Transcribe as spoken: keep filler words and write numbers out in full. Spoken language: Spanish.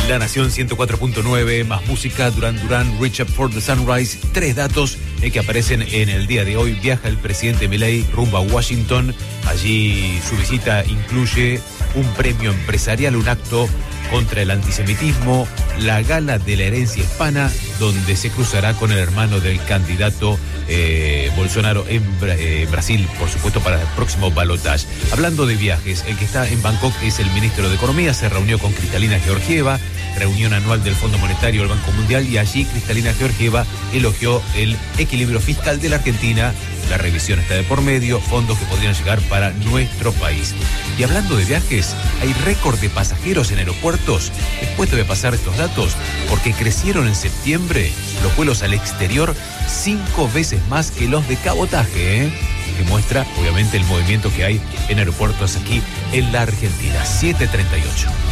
La Nación ciento cuatro punto nueve, más música, Duran Duran, Reach Up for the Sunrise. Tres datos eh, que aparecen en el día de hoy. Viaja el presidente Milei rumbo a Washington. Allí su visita incluye un premio empresarial, un acto contra el antisemitismo, la gala de la herencia hispana, donde se cruzará con el hermano del candidato eh, Bolsonaro en eh, Brasil, por supuesto, para el próximo balotaje. Hablando de viajes, el que está en Bangkok es el ministro de Economía, se reunió con Kristalina Georgieva, reunión anual del Fondo Monetario del Banco Mundial, y allí Kristalina Georgieva elogió el equilibrio fiscal de la Argentina. La revisión está de por medio, fondos que podrían llegar para nuestro país. Y hablando de viajes, hay récord de pasajeros en aeropuertos. Después te voy a pasar estos datos, porque crecieron en septiembre los vuelos al exterior cinco veces más que los de cabotaje, ¿eh? Que muestra, obviamente, el movimiento que hay en aeropuertos aquí en la Argentina. siete treinta y ocho.